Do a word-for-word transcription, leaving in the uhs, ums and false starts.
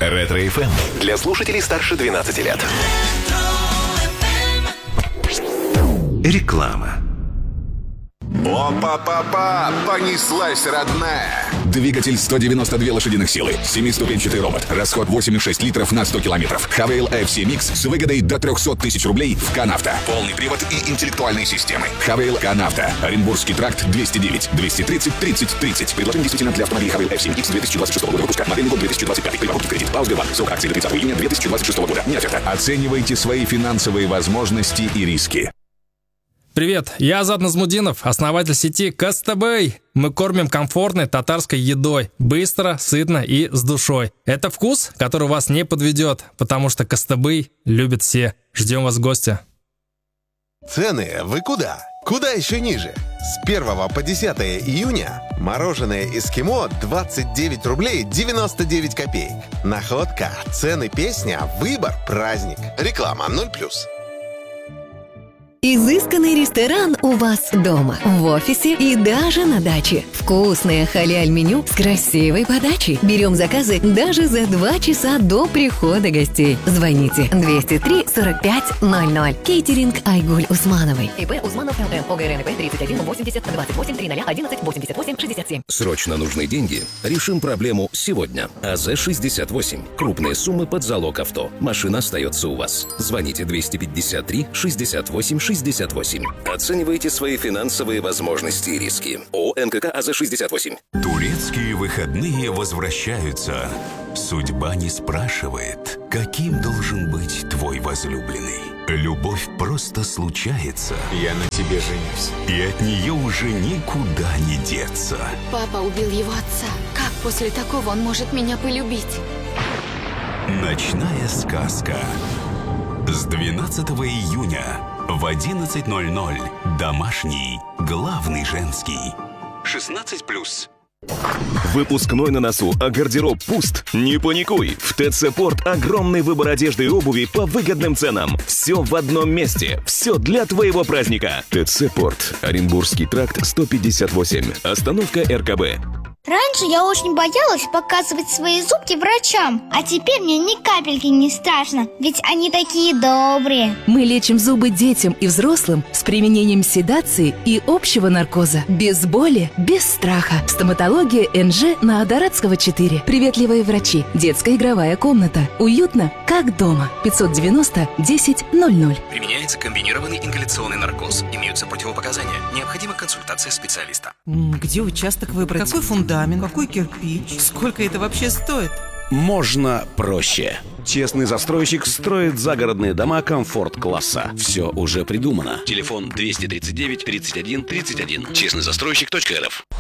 Ретро-эф эм для слушателей старше двенадцати лет. Реклама. Опа-па-па! Понеслась, родная! Двигатель сто девяносто две лошадиных силы, семиступенчатый робот, расход восемь и шесть литров на сто километров. Хавейл эй эф си Mix с выгодой до триста тысяч рублей в Канавто. Полный привод и интеллектуальные системы. Хавейл Канавто. Оренбургский тракт двести девять двести тридцать тридцать тридцать. Предложение действительно для автомобилей Хавейл эй эф си Mix две тысячи двадцать шестого года выпуска. Модельный год две тысячи двадцать пятый. При покупке в кредит. По Сбербанк. Срок акции до тридцатого июня две тысячи двадцать шестого года. Не оферта. Оценивайте свои финансовые возможности и риски. Привет, я Азат Назмудинов, основатель сети Костабэй. Мы кормим комфортной татарской едой, быстро, сытно и с душой. Это вкус, который вас не подведет, потому что Костабэй любят все. Ждем вас в гости. Цены вы куда? Куда еще ниже? С первого по десятое июня мороженое «Эскимо» двадцать девять рублей девяносто девять копеек. Находка, цены песня, выбор праздник. Реклама ноль плюс. Изысканный ресторан у вас дома, в офисе и даже на даче. Вкусное халяль-меню с красивой подачей. Берем заказы даже за два часа до прихода гостей. Звоните двести три сорок пять ноль ноль. Кейтеринг Айгуль Усмановой. ИП Усманов ЛМ. ОГРНП тридцать один восемьдесят двадцать восемь тридцать одиннадцать восемьдесят восемь шестьдесят семь. Срочно нужны деньги? Решим проблему сегодня. АЗ шестьдесят восемь. Крупные суммы под залог авто. Машина остается у вас. Звоните двести пятьдесят три шестьдесят восемь шестьдесят восемь. Оценивайте свои финансовые возможности и риски. ООО НКК АЗ шестьдесят восемь. Турецкие выходные возвращаются. Судьба не спрашивает, каким должен быть твой возлюбленный. Любовь просто случается. Я на тебе женюсь. И от нее уже никуда не деться. Папа убил его отца. Как после такого он может меня полюбить? Ночная сказка. С двенадцатого июня в одиннадцать ноль ноль. Домашний, главный женский. шестнадцать плюс. Выпускной на носу, а гардероб пуст? Не паникуй! В ТЦ Порт огромный выбор одежды и обуви по выгодным ценам. Все в одном месте. Все для твоего праздника. ТЦ Порт. Оренбургский тракт сто пятьдесят восемь. Остановка эр ка бэ. Раньше я очень боялась показывать свои зубки врачам, а теперь мне ни капельки не страшно, ведь они такие добрые. Мы лечим зубы детям и взрослым с применением седации и общего наркоза. Без боли, без страха. Стоматология эн жэ на Адаратского четыре. Приветливые врачи. Детская игровая комната. Уютно, как дома. пятьсот девяносто десять ноль ноль. Применяется комбинированный ингаляционный наркоз. Имеются противопоказания. Необходима консультация специалиста. Где участок выбрать? Какой фундамент? Какой кирпич? Сколько это вообще стоит? Можно проще. Честный застройщик строит загородные дома комфорт-класса. Все уже придумано. Телефон двести тридцать девять тридцать один тридцать один. честный застройщик точка эр эф.